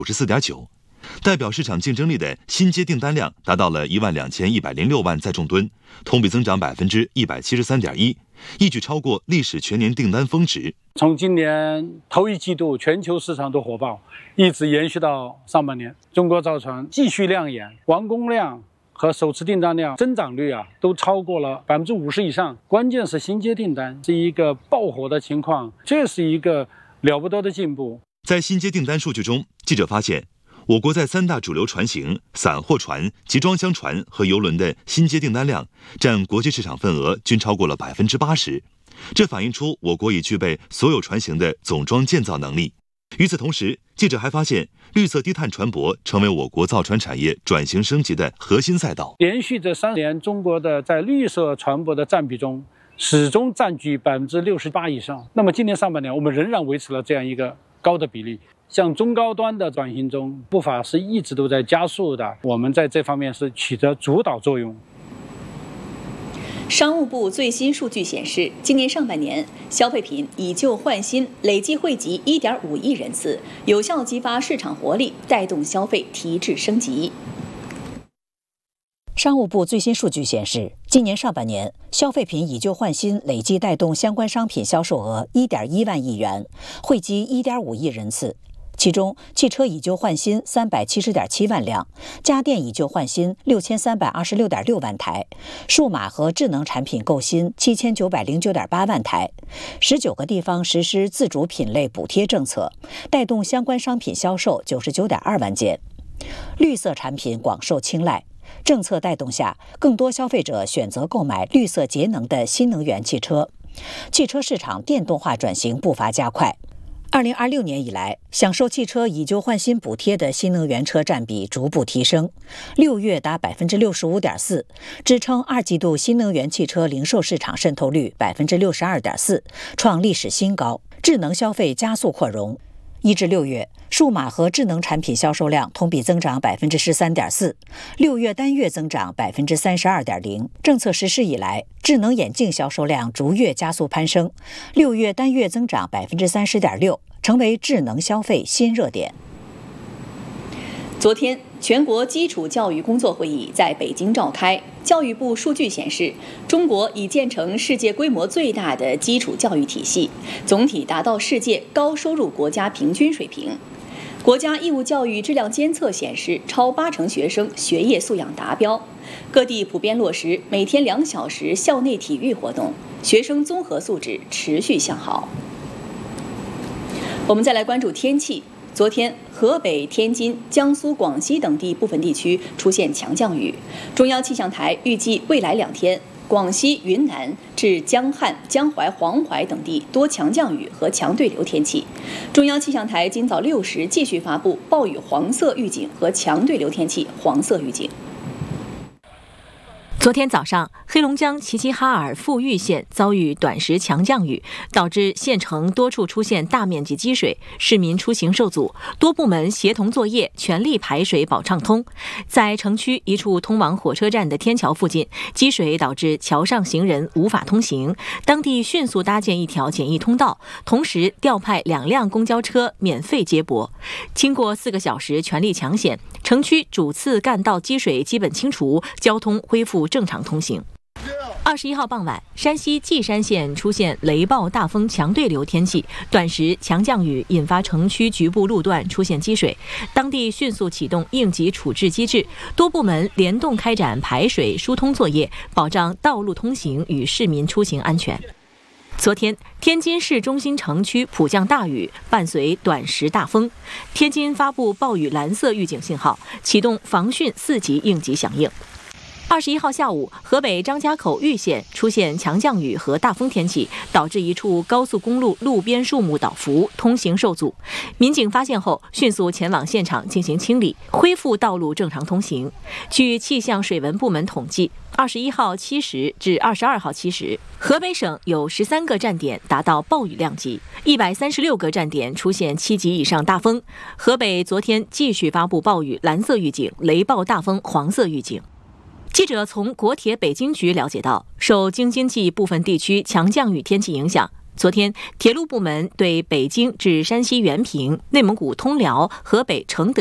94.9%，代表市场竞争力的新接订单量达到了12106万载重吨，同比增长173.1%，一举超过历史全年订单峰值。 从今年头一季度全球市场都火爆，一直延续到上半年，中国造船继续亮眼，完工量和首次订单量增长率都超过了50%以上。关键是新接订单是一个爆火的情况，这是一个了不得的进步。 在新接订单数据中，记者发现，我国在3大主流船型散货船、集装箱船和邮轮的新接订单量占国际市场份额均超过了80%，这反映出我国已具备所有船型的总装建造能力。与此同时，记者还发现，绿色低碳船舶成为我国造船产业转型升级的核心赛道。 连续这3年，中国的在绿色船舶的占比中始终占据68%以上。那么今年上半年，我们仍然维持了这样一个高的比例。像中高端的转型中，步伐是一直都在加速的，我们在这方面是起着主导作用。 商务部最新数据显示，今年上半年消费品以旧换新累计惠及1.5亿人次，有效激发市场活力，带动消费提质升级。 商务部最新数据显示，今年上半年消费品以旧换新累计带动相关商品销售额1.1万亿元，惠及1.5亿人次。其中，汽车以旧换新370.7万辆，家电以旧换新6326.6万台，数码和智能产品购新7909.8万台。19个地方实施自主品类补贴政策，带动相关商品销售99.2万件。绿色产品广受青睐，政策带动下，更多消费者选择购买绿色节能的新能源汽车，汽车市场电动化转型步伐加快。2026年以来，享受汽车以旧换新补贴的新能源车占比逐步提升，6月达65.4%，支撑2季度新能源汽车零售市场渗透率62.4%，创历史新高。智能消费加速扩容，1至6月，数码和智能产品销售量同比增长13.4%，6月单月增长32.0%。政策实施以来，智能眼镜销售量逐月加速攀升，6月单月增长30.6%，成为智能消费新热点。 昨天，全国基础教育工作会议在北京召开。教育部数据显示，中国已建成世界规模最大的基础教育体系，总体达到世界高收入国家平均水平。国家义务教育质量监测显示，超80%学生学业素养达标。各地普遍落实每天2小时校内体育活动，学生综合素质持续向好。我们再来关注天气。昨天，河北、天津、江苏、广西等地部分地区出现强降雨。中央气象台预计未来2天，广西、云南至江汉、江淮、黄淮等地多强降雨和强对流天气。中央气象台今早6时继续发布暴雨黄色预警和强对流天气黄色预警。 昨天早上，黑龙江齐齐哈尔富裕县遭遇短时强降雨，导致县城多处出现大面积积水，市民出行受阻，多部门协同作业，全力排水保畅通。在城区一处通往火车站的天桥附近，积水导致桥上行人无法通行，当地迅速搭建一条简易通道，同时调派2辆公交车免费接驳。经过4个小时全力抢险，城区主次干道积水基本清除，交通恢复正常通行。21号傍晚，山西稷山县出现雷暴大风强对流天气，短时强降雨引发城区局部路段出现积水，当地迅速启动应急处置机制，多部门联动开展排水疏通作业，保障道路通行与市民出行安全。昨天，天津市中心城区普降大雨，伴随短时大风，天津发布暴雨蓝色预警信号，启动防汛4级应急响应。21号下午，河北张家口玉县出现强降雨和大风天气，导致一处高速公路路边树木倒伏，通行受阻。民警发现后，迅速前往现场进行清理，恢复道路正常通行。据气象水文部门统计，21号7时至22号7时，河北省有13个站点达到暴雨量级，136个站点出现7级以上大风。河北昨天继续发布暴雨蓝色预警、雷暴大风黄色预警。记者从国铁北京局了解到，受京津冀部分地区强降雨天气影响， 昨天，铁路部门对北京至山西原平、内蒙古通辽、河北承德